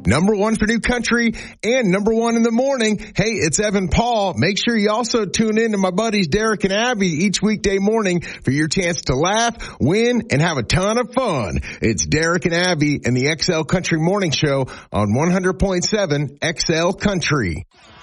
number one for new country and number one in the morning. Hey, it's Evan Paul. Make sure you also tune in to my buddies Derek and Abby each weekday morning for your chance to laugh, win, and have a ton of fun. It's Derek and Abby and the XL Country Morning Show on 100.7 XL Country.